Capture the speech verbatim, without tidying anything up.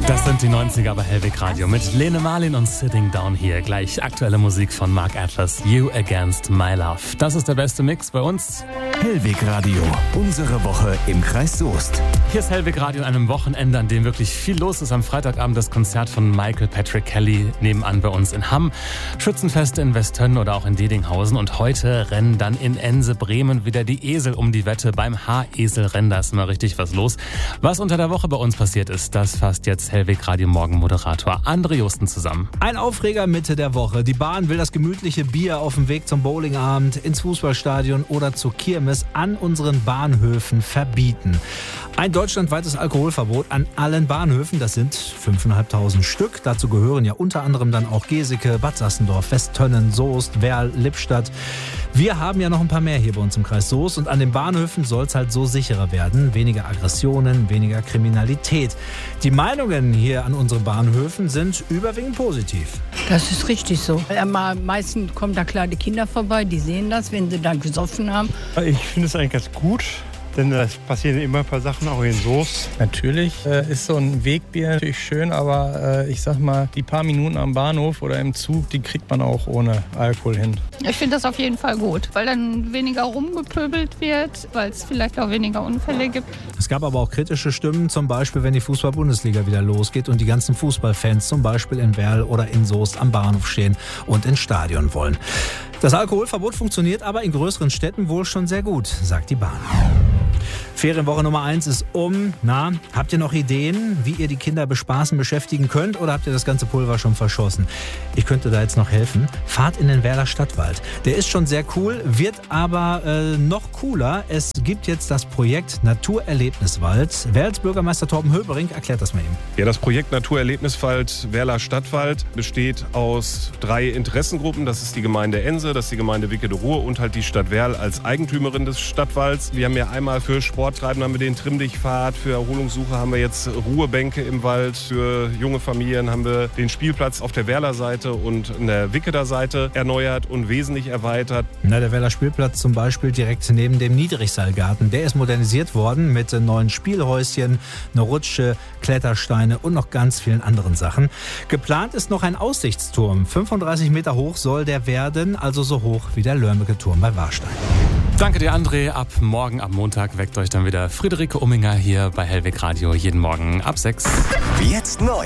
Das sind die neunziger bei Hellwig Radio mit Lene Marlin und Sitting Down Here. Gleich aktuelle Musik von Mark Atlas, You Against My Love. Das ist der beste Mix bei uns. Hellwig Radio, unsere Woche im Kreis Soest. Hier ist Hellwig Radio an einem Wochenende, an dem wirklich viel los ist. Am Freitagabend das Konzert von Michael Patrick Kelly, nebenan bei uns in Hamm. Schützenfeste in Westtönn oder auch in Dedinghausen. Und heute rennen dann in Ense, Bremen wieder die Esel um die Wette. Beim H-Esel-Rennen, da ist immer richtig was los. Was unter der Woche bei uns passiert ist, das fasst jetzt Hellwig Radio Morgen-Moderator André Josten zusammen. Ein Aufreger Mitte der Woche. Die Bahn will das gemütliche Bier auf dem Weg zum Bowlingabend, ins Fußballstadion oder zur Kirmes an unseren Bahnhöfen verbieten. Ein deutschlandweites Alkoholverbot an allen Bahnhöfen, das sind fünftausendfünfhundert Stück. Dazu gehören ja unter anderem dann auch Geseke, Bad Sassendorf, Westtönnen, Soest, Werl, Lippstadt. Wir haben ja noch ein paar mehr hier bei uns im Kreis Soest und an den Bahnhöfen soll es halt so sicherer werden. Weniger Aggressionen, weniger Kriminalität. Die Meinungen hier an unseren Bahnhöfen sind überwiegend positiv. Das ist richtig so. Am meisten kommen da kleine Kinder vorbei, die sehen das, wenn sie dann gesoffen haben. Ich finde es eigentlich ganz gut. Denn es passieren immer ein paar Sachen auch in Soest. Natürlich äh, ist so ein Wegbier natürlich schön, aber äh, ich sag mal, die paar Minuten am Bahnhof oder im Zug, die kriegt man auch ohne Alkohol hin. Ich finde das auf jeden Fall gut, weil dann weniger rumgepöbelt wird, weil es vielleicht auch weniger Unfälle gibt. Es gab aber auch kritische Stimmen, zum Beispiel, wenn die Fußball-Bundesliga wieder losgeht und die ganzen Fußballfans zum Beispiel in Werl oder in Soest am Bahnhof stehen und ins Stadion wollen. Das Alkoholverbot funktioniert aber in größeren Städten wohl schon sehr gut, sagt die Bahn. Ferienwoche Nummer eins ist um. Na, habt ihr noch Ideen, wie ihr die Kinder bespaßen, beschäftigen könnt oder habt ihr das ganze Pulver schon verschossen? Ich könnte da jetzt noch helfen. Fahrt in den Werler Stadtwald. Der ist schon sehr cool, wird aber äh, noch cooler. Es gibt jetzt das Projekt Naturerlebniswald. Werls Bürgermeister Torben Höbering erklärt das mal eben. Ja, das Projekt Naturerlebniswald Werler Stadtwald besteht aus drei Interessengruppen. Das ist die Gemeinde Ense, das ist die Gemeinde Wickede-Ruhr und halt die Stadt Werl als Eigentümerin des Stadtwalds. Wir haben ja einmal für Sport Treiben haben wir den Trimm-Dich-Pfad, für Erholungssuche haben wir jetzt Ruhebänke im Wald, für junge Familien haben wir den Spielplatz auf der Werler Seite und in der Wickeder Seite erneuert und wesentlich erweitert. Na, der Werler Spielplatz zum Beispiel direkt neben dem Niedrigseilgarten, der ist modernisiert worden mit neuen Spielhäuschen, einer Rutsche, Klettersteine und noch ganz vielen anderen Sachen. Geplant ist noch ein Aussichtsturm. fünfunddreißig Meter hoch soll der werden, also so hoch wie der Lörmecke-Turm bei Warstein. Danke dir, André. Ab morgen, ab Montag, weckt euch dann wieder Friederike Umminger hier bei Hellwig Radio. Jeden Morgen ab sechs. Jetzt neu.